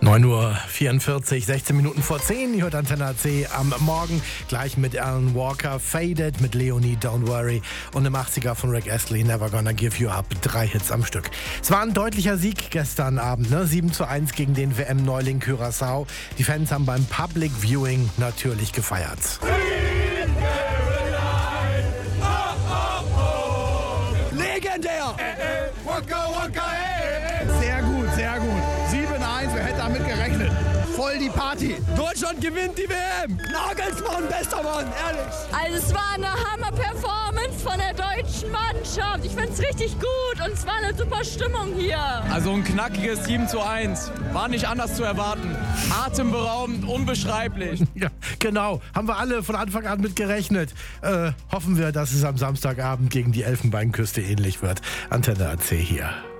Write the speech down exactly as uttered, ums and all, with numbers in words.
neun Uhr vierundvierzig, sechzehn Minuten vor zehn, ihr hört Antenne A C am Morgen, gleich mit Alan Walker, Faded, mit Leonie, Don't Worry und im achtziger von Rick Astley, Never Gonna Give You Up, drei Hits am Stück. Es war ein deutlicher Sieg gestern Abend, ne? sieben zu eins gegen den W M-Neuling Curaçao. Die Fans haben beim Public Viewing natürlich gefeiert. Legendär! Äh, äh, Waka, Waka, hey. Sehr gut, sehr gut. sieben eins, wer hätte damit gerechnet? Voll die Party. Deutschland gewinnt die W M. Nagelsmann, bester Mann, ehrlich. Also es war eine Hammer-Performance von der deutschen Mannschaft. Ich find's richtig gut und es war eine super Stimmung hier. Also ein knackiges sieben zu eins. War nicht anders zu erwarten. Atemberaubend, unbeschreiblich. Ja, genau. Haben wir alle von Anfang an mit gerechnet. Äh, hoffen wir, dass es am Samstagabend gegen die Elfenbeinküste ähnlich wird. Antenne A C hier.